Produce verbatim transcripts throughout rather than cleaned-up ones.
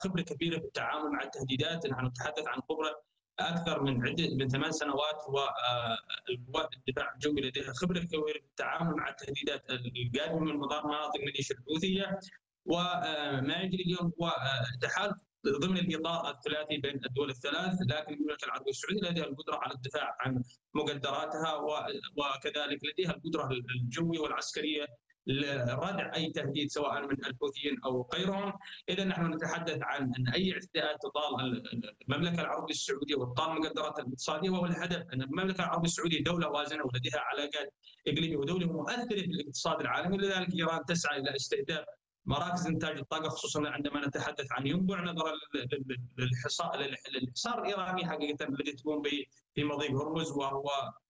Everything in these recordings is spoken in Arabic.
خبره كبيره في التعامل مع التهديدات. نحن نتحدث عن خبره اكثر من عده من ثمان سنوات، والقوات الدفاع الجوي لديها خبره كبيره في التعامل مع التهديدات القادمه من مناطق ميليشيا الحوثيه. وما يجري اليوم هو تحالف ضمن الاطار الثلاثي بين الدول الثلاث، لكن المملكه العربيه السعوديه لديها القدره على الدفاع عن مقدراتها، وكذلك لديها القدره الجويه والعسكريه لردع اي تهديد سواء من الحوثيين او غيرهم. اذا نحن نتحدث عن ان اي اعتداءات تطال المملكه العربيه السعوديه وتطال مقدراتها الاقتصاديه، وهو الهدف ان المملكه العربيه السعوديه دوله وازنه ولديها علاقات اقليميه ودوله مؤثره في الاقتصاد العالمي، لذلك ايران تسعى الى استهداف مراكز انتاج الطاقه، خصوصا عندما نتحدث عن ينبع، نظرا للحصار للحصار الايراني حقيقه الذي تقوم به في مضيق هرمز، وهو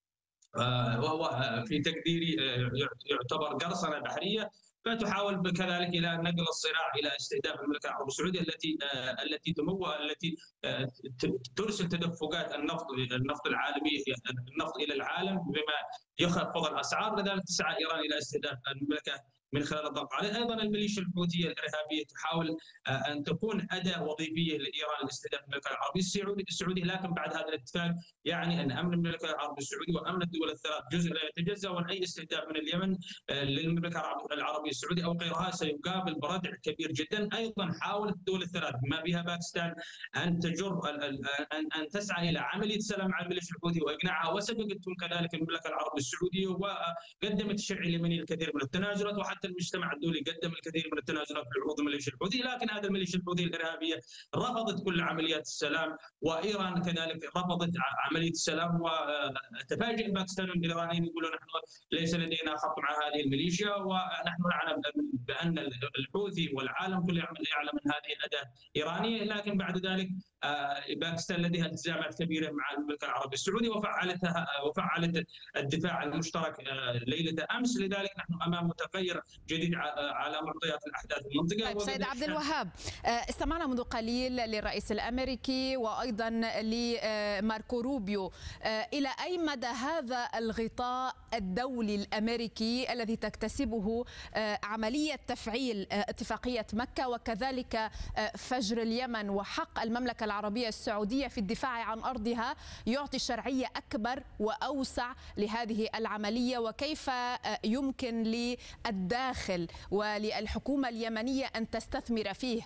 وهو في تقديري يعتبر قرصنه بحريه، فتحاول كذلك الى نقل الصراع الى استهداف المملكه العربيه السعوديه التي التي تمول التي ترسل تدفقات النفط النفط العالمي النفط الى العالم بما يخفض الاسعار، لذلك تسعى ايران الى استهداف المملكه من خلال الضغط عليه. ايضا الميليشيا الحوثيه الارهابيه تحاول ان تكون اداه وظيفيه لايران لاستهداف المملكه العربيه السعوديه، لكن بعد هذا الاتفاق يعني ان امن المملكه العربيه السعوديه وامن الدول الثلاث جزء لا يتجزا، وان اي استهداف من اليمن للمملكه العربيه السعوديه او غيرها سيقابل بردع كبير جدا. ايضا حاولت الدول الثلاث بما فيها باكستان ان تجر ان ان تسعى الى عمليه سلام مع الميليشيا الحوثيه واقناعها، وسبقتهم كذلك المملكه العربيه السعوديه وقدمت الشرعيه اليمني الكثير من التنازلات، وحتى المجتمع الدولي قدم الكثير من التنازلات في عروض الميليشيا الحوثيه، لكن هذا الميليشيا الحوثيه الارهابيه رفضت كل عمليات السلام، وايران كذلك رفضت عمليه السلام. وتفاجئ الباكستانيون الايرانيين يقولون نحن ليس لدينا خط مع هذه الميليشيا، ونحن نعلم بان الحوثي والعالم كله يعلم ان هذه اداه ايرانيه، لكن بعد ذلك باكستان لديها التزامات كبيره مع المملكه العربيه السعوديه وفعلتها وفعلت الدفاع المشترك ليله امس، لذلك نحن امام متغير جديد على معطيات الاحداث المنطقه. طيب سيد عبد الوهاب، استمعنا منذ قليل للرئيس الامريكي وايضا لماركو روبيو، الى اي مدى هذا الغطاء الدولي الامريكي الذي تكتسبه عمليه تفعيل اتفاقيه مكه وكذلك فجر اليمن وحق المملكه العربيه السعوديه في الدفاع عن ارضها يعطي شرعيه اكبر واوسع لهذه العمليه، وكيف يمكن للداخل وللحكومه اليمنيه ان تستثمر فيه؟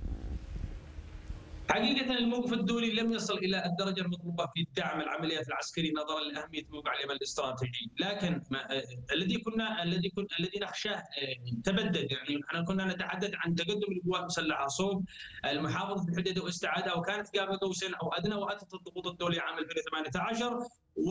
حقيقة الموقف الدولي لم يصل إلى الدرجة المطلوبة في دعم العمليات العسكرية نظرا لأهمية موقع اليمن الاستراتيجي، لكن الذي كنا الذي كنا الذي نخشاه تبدد. يعني نحن كنا نتحدث عن تقدم القوات المسلحة صوب المحافظة في الحدود واستعادة، وكانت قاب قوسين أو أدنى، وأتت الضغوط الدولية عام ألفين وثمانية عشر و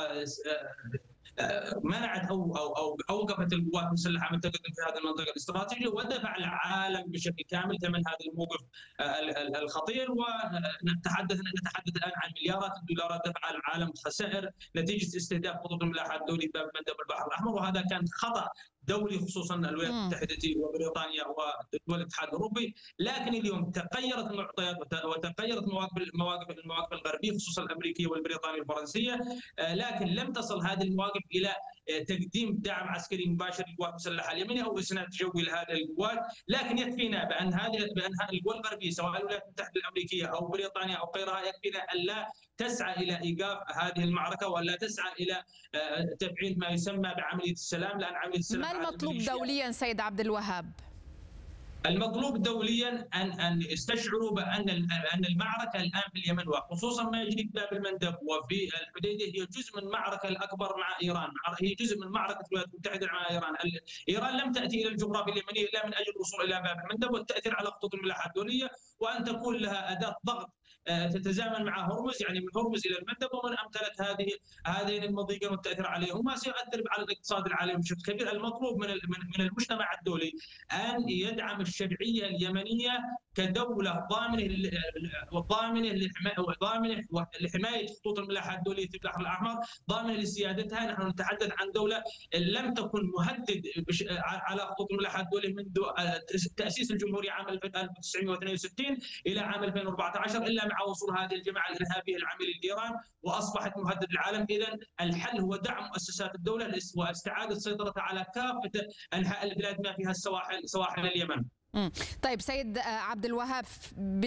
منعت او او او اوقفت القوات المسلحه من تقدم في هذه المنطقه الاستراتيجيه، ودفع العالم بشكل كامل ثمن هذا الموقف الخطير. ونتحدث نتحدث الان عن مليارات الدولارات دفعها العالم خسائر نتيجه استهداف خطوط الملاحه الدولي باب مندب البحر الاحمر، وهذا كان خطا دولي خصوصا الولايات المتحده وبريطانيا ودول الاتحاد الاوروبي. لكن اليوم تغيرت المعطيات وتغيرت مواقف المواقف المواقف الغربيه خصوصا الامريكيه والبريطانيه والفرنسيه، لكن لم تصل هذه المواقف الى تقديم دعم عسكري مباشر للقوات المسلحه اليمنيه او اسناد جوي لهذه القوات. لكن يكفينا بان هذه بان القوى الغربيه سواء الولايات المتحده الامريكيه او بريطانيا او غيرها، يكفينا ان لا تسعى الى ايقاف هذه المعركه ولا تسعى الى تفعيل ما يسمى بعمليه السلام، لان عمليه السلام ما المطلوب دوليا سيد عبد الوهاب؟ المطلوب دوليا ان ان يستشعروا بان ان المعركه الان في اليمن وخصوصا ما يجري في باب المندب وفي الحديده هي جزء من المعركه الاكبر مع ايران، هي جزء من معركه الولايات المتحده مع ايران. ايران لم تاتي الى الجغرافيا اليمنيه الا من اجل الوصول الى باب المندب والتاثير على خطوط الملاحه الدوليه، وان تكون لها اداه ضغط تتزامن مع هرمز، يعني من هرمز الى المندب ومن امثله هذه هذين المضيقين والتاثير عليهم، ما سيؤثر على الاقتصاد العالمي بشكل كبير. المطلوب من من المجتمع الدولي ان يدعم الشرعيه اليمنيه كدوله ضامنه وضامنه ضامنه لحمايه خطوط الملاحه الدوليه في البحر الاحمر، ضامنه لسيادتها. نحن نتحدث عن دوله لم تكن مهدد على خطوط الملاحه الدوليه منذ تاسيس الجمهوريه عام ألف وتسعمئة واثنين وستين الى عام ألفين وأربعة عشر، الا مع وصول هذه الجماعه الارهابيه العامله لايران واصبحت مهدد العالم. اذا الحل هو دعم مؤسسات الدوله واستعاده سيطرتها على كافه انحاء البلاد ما فيها السواحل سواحل اليمن. طيب سيد عبد الوهاب،